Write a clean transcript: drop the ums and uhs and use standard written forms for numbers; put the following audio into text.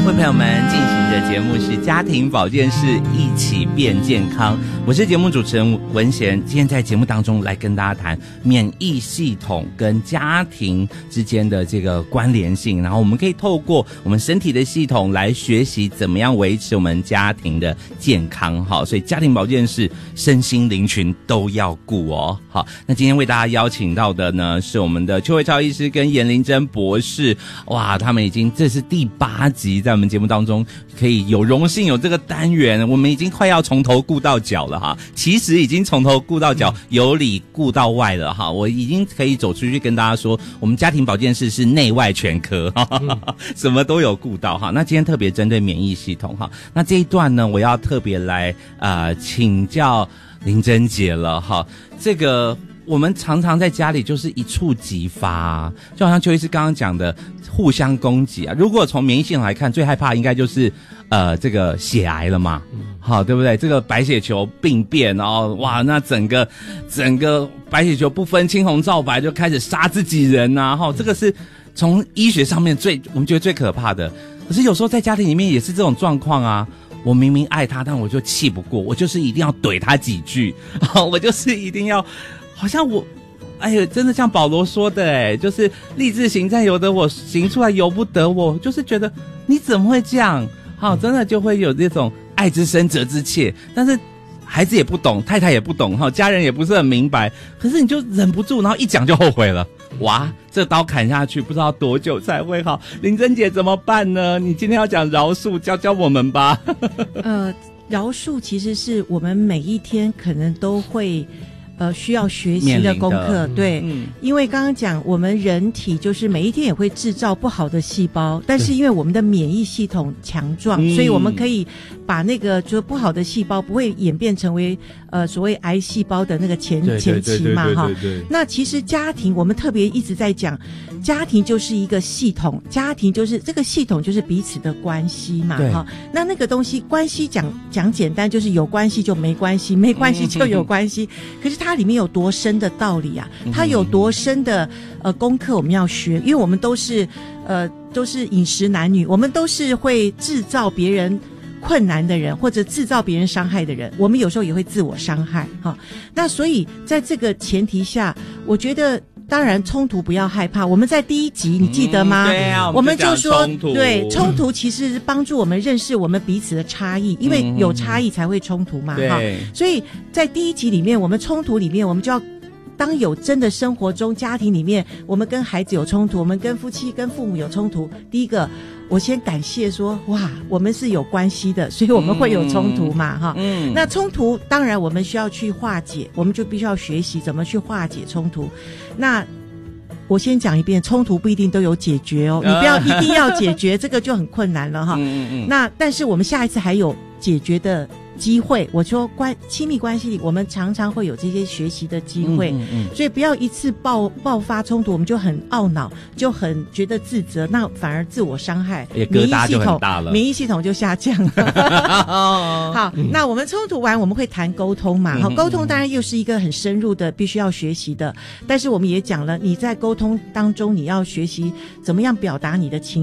各位朋友们，进行的节目是家庭保健室，一起变健康。我是节目主持人文贤，今天在节目当中来跟大家谈免疫系统跟家庭之间的这个关联性，然后我们可以透过我们身体的系统来学习怎么样维持我们家庭的健康。好，所以家庭保健室身心灵群都要顾哦。好，那今天为大家邀请到的呢是我们的邱慧超医师跟颜玲珍博士。哇，他们已经这是第8集，在我们节目当中可以有荣幸有这个单元，我们已经快要从头顾到脚了哈。其实已经从头顾到脚，由里顾到外了哈。我已经可以走出去跟大家说，我们家庭保健室是内外全科，什么都有顾到哈。那今天特别针对免疫系统哈，那这一段呢，我要特别来请教玲珍姐了哈。这个我们常常在家里就是一触即发啊，就好像邱医师刚刚讲的互相攻击啊。如果从免疫系统来看，最害怕应该就是这个血癌了嘛，好，对不对？这个白血球病变，然后哇，那整个白血球不分青红皂白就开始杀自己人啊，哈，这个是从医学上面我们觉得最可怕的。可是有时候在家庭里面也是这种状况啊。我明明爱他，但我就气不过，我就是一定要怼他几句，我就是一定要，好像我，哎呦，真的像保罗说的，就是立志行善由得我，行出来由不得我，就是觉得你怎么会这样？好，真的就会有这种爱之深责之切，但是孩子也不懂，太太也不懂，家人也不是很明白，可是你就忍不住，然后一讲就后悔了。哇，这刀砍下去不知道多久才会好。玲珍姐怎么办呢？你今天要讲饶恕，教教我们吧。 饶恕其实是我们每一天可能都会需要学习的功课，对，因为刚刚讲我们人体就是每一天也会制造不好的细胞，但是因为我们的免疫系统强壮，所以我们可以把那个就不好的细胞不会演变成为所谓癌细胞的那个前期嘛，哈。那其实家庭我们特别一直在讲，家庭就是一个系统，家庭就是这个系统就是彼此的关系嘛，哈。那个东西关系讲简单，就是有关系就没关系，没关系就有关系，可是它里面有多深的道理啊，它有多深的功课我们要学，因为我们都是饮食男女，我们都是会制造别人困难的人，或者制造别人伤害的人，我们有时候也会自我伤害哈。那所以在这个前提下，我觉得当然冲突不要害怕，我们在第1集你记得吗？ 对啊， 我们就说对，冲突其实是帮助我们认识我们彼此的差异，因为有差异才会冲突嘛，哈。所以在第1集里面，我们冲突里面，我们就要当有真的生活中家庭里面，我们跟孩子有冲突，我们跟夫妻跟父母有冲突，第一个我先感谢说，哇，我们是有关系的，所以我们会有冲突嘛，哈。那冲突当然我们需要去化解，我们就必须要学习怎么去化解冲突。那我先讲一遍，冲突不一定都有解决哦，你不要一定要解决，这个就很困难了哈。那但是我们下一次还有解决的机会，我说亲密关系里我们常常会有这些学习的机会，所以不要一次爆发冲突我们就很懊恼，就很觉得自责，那反而自我伤害， 疙瘩就很大了， 免疫系统就下降了。好，那我们冲突完我们会谈沟通嘛，好，沟通当然又是一个很深入的必须要学习的，但是我们也讲了，你在沟通当中你要学习怎么样表达你的情